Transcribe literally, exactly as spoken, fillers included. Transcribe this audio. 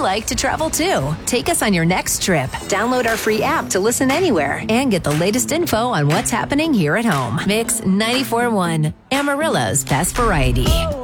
like to travel too. Take us on your next trip. Download our free app to listen anywhere and get the latest info on what's happening here at home. Mix ninety-four point one, Amarillo's best variety.